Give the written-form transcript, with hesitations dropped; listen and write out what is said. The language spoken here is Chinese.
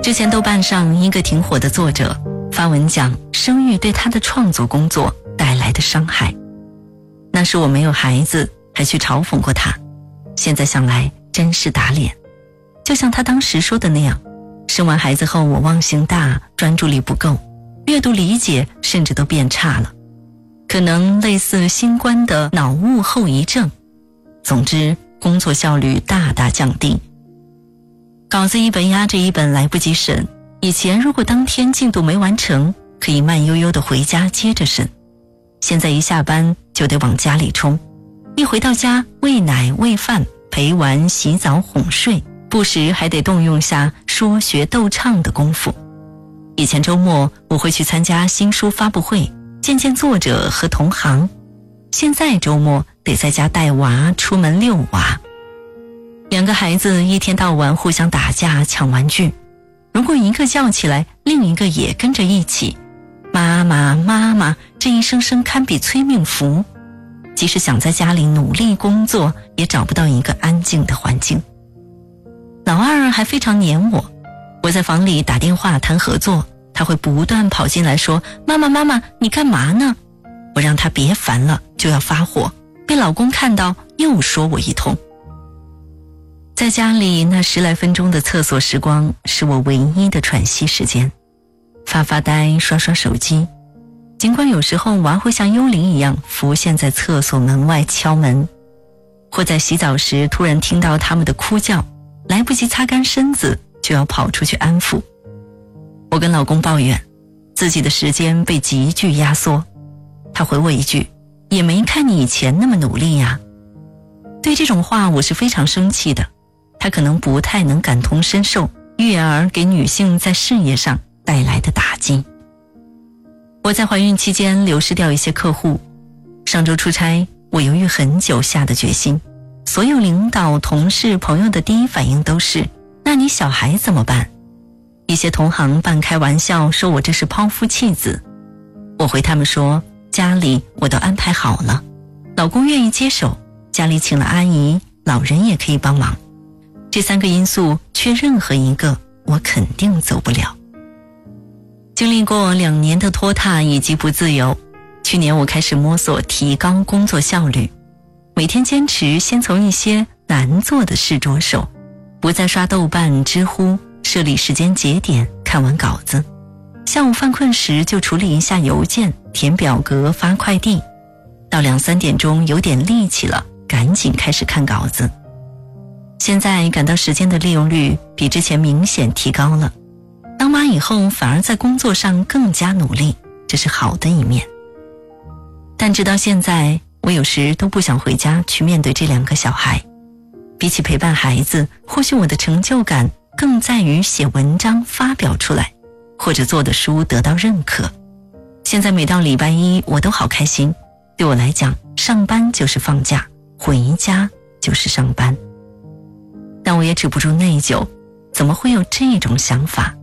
之前豆瓣上一个挺火的作者发文讲生育对他的创作工作带来的伤害。那时我没有孩子，还去嘲讽过他，现在想来真是打脸。就像他当时说的那样，生完孩子后我忘性大，专注力不够，阅读理解甚至都变差了，可能类似新冠的脑雾后遗症。总之工作效率大大降低，稿子一本压着一本来不及审。以前如果当天进度没完成，可以慢悠悠地回家接着审，现在一下班就得往家里冲，一回到家喂奶喂饭陪玩洗澡哄睡，不时还得动用下说学逗唱的功夫。以前周末我会去参加新书发布会，见见作者和同行，现在周末得在家带娃出门遛娃。两个孩子一天到晚互相打架抢玩具，如果一个叫起来，另一个也跟着一起，妈妈妈妈，这一声声堪比催命符，即使想在家里努力工作，也找不到一个安静的环境。老二还非常黏我在房里打电话谈合作，他会不断跑进来说，妈妈妈妈，你干嘛呢？我让他别烦了，就要发火，被老公看到又说我一通。在家里那10来分钟的厕所时光是我唯一的喘息时间，发发呆刷刷手机，尽管有时候娃会像幽灵一样浮现在厕所门外敲门，或在洗澡时突然听到他们的哭叫，来不及擦干身子就要跑出去安抚。我跟老公抱怨自己的时间被急剧压缩，他回我一句，也没看你以前那么努力呀。对这种话我是非常生气的，他可能不太能感同身受育儿给女性在事业上带来的打击。我在怀孕期间流失掉一些客户，上周出差，我犹豫很久下的决心，所有领导同事朋友的第一反应都是，那你小孩怎么办？一些同行半开玩笑说我这是抛夫弃子，我回他们说，家里我都安排好了，老公愿意接手，家里请了阿姨，老人也可以帮忙，这3个因素缺任何一个我肯定走不了。经历过2年的拖沓以及不自由，去年我开始摸索提高工作效率，每天坚持先从一些难做的事着手，不再刷豆瓣知乎，设立时间节点看完稿子，下午犯困时就处理一下邮件，填表格发快递，到2、3点钟有点力气了，赶紧开始看稿子。现在感到时间的利用率比之前明显提高了，当妈以后反而在工作上更加努力，这是好的一面。但直到现在，我有时都不想回家去面对这2个小孩，比起陪伴孩子，或许我的成就感更在于写文章发表出来，或者做的书得到认可。现在每到礼拜一我都好开心，对我来讲，上班就是放假，回家就是上班。但我也止不住内疚，怎么会有这种想法？